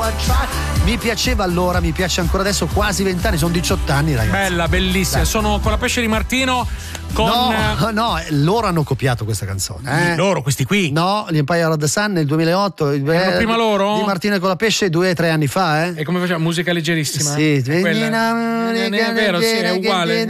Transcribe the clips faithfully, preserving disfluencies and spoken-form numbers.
Mi piaceva allora, mi piace ancora adesso, quasi vent'anni, sono diciotto anni, ragazzi. Bella, bellissima. Dai. Sono con la Pesce di Martino. Con... No, no, loro hanno copiato questa canzone. Eh? Loro, questi qui? No, gli Empire of the Sun nel duemilaotto. Erano eh, prima loro? Di Martino e con la Pesce due o tre anni fa, eh? E come faceva? Musica leggerissima? Sì, quella... è vero, sì, è uguale.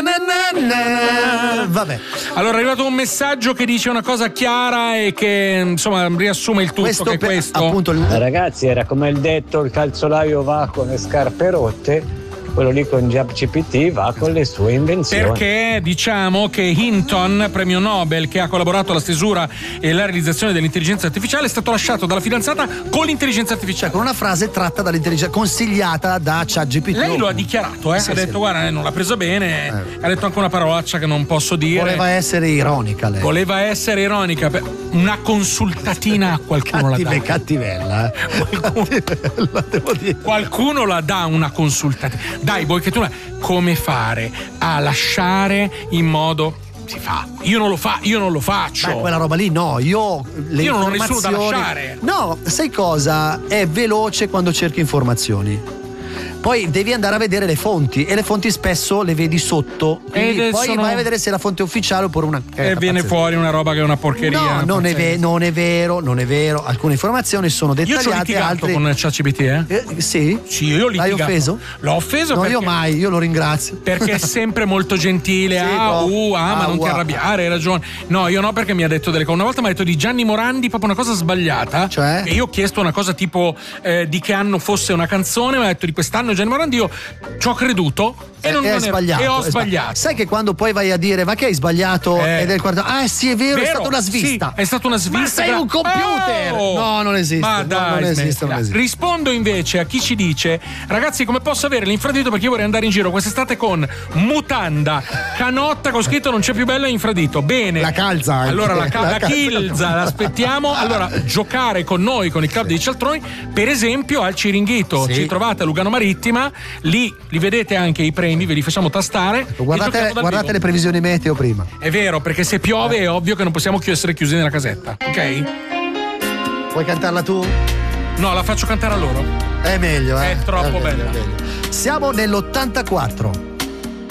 Vabbè. Allora è arrivato un messaggio che dice una cosa chiara e che insomma riassume il tutto, questo che è per, questo. Appunto, ragazzi, era come il detto, il calzolaio va con le scarpe rotte, quello lì con ChatGPT va con le sue invenzioni. Perché diciamo che Hinton, premio Nobel, che ha collaborato alla stesura e alla realizzazione dell'intelligenza artificiale, è stato lasciato dalla fidanzata con l'intelligenza artificiale. Con una frase tratta dall'intelligenza, consigliata da ChatGPT. Lei lo ha dichiarato, eh? Sì, ha detto, sì. Guarda, non l'ha presa bene, eh. ha detto anche una parolaccia che non posso dire. Voleva essere ironica lei. Voleva essere ironica. Una consultatina a qualcuno Cattive, la dà. Cattivella, eh. Qualcuno, cattivella, devo dire. Qualcuno la dà una consultatina. Dai, vuoi che tu la... Come fare a lasciare in modo... Si fa. Io non lo fa, io non lo faccio. Beh, quella roba lì no, io le Io non ho informazioni... nessuno da lasciare. No, sai cosa? È veloce quando cerchi informazioni. Poi devi andare a vedere le fonti e le fonti spesso le vedi sotto. Quindi poi sono... vai a vedere se la fonte è ufficiale oppure una. E eh, viene pazzesca. Fuori una roba che è una porcheria. No, non è, ve- non è vero, non è vero. Alcune informazioni sono dettagliate. Io ci ho litigato altre... con ChatGPT, eh? eh? Sì? Sì, io ho litigato. L'hai offeso? L'ho offeso no, perché... io mai, io lo ringrazio. Perché è sempre molto gentile. Sì, ah, no. uh, ah, ma ah, non wow. ti arrabbiare, hai ragione. No, io no, perché mi ha detto delle cose. Una volta mi ha detto di Gianni Morandi proprio una cosa sbagliata. Cioè? E io ho chiesto una cosa tipo eh, di che anno fosse una canzone, mi ha detto di quest'anno Gianni Morandi, io ci ho creduto e, non, è non sbagliato, e ho è sbagliato. Sai che quando poi vai a dire ma che hai sbagliato eh. ed è il quarto, ah sì è vero, vero, è stata una svista. Sì, è stata una svista. Ma sei un computer. Oh. No, non esiste. Ma no, dai, non, esiste, non esiste. Rispondo invece a chi ci dice ragazzi come posso avere l'infradito perché io vorrei andare in giro quest'estate con mutanda, canotta con scritto non c'è più bello infradito. Bene. La calza anche. Allora la, ca- la, la chilza l'aspettiamo. Allora giocare con noi con il club sì. dei cialtroni per esempio al Ciringhito. Sì. Ci trovate a Lugano Marittima, lì li vedete anche i premi, ve li facciamo tastare. Guardate, guardate le previsioni meteo prima. È vero, perché se piove è ovvio che non possiamo essere chiusi nella casetta, ok? Vuoi cantarla tu? No, la faccio cantare a loro. È meglio, eh. È troppo è meglio, bella. È meglio. Siamo nell'ottantaquattro.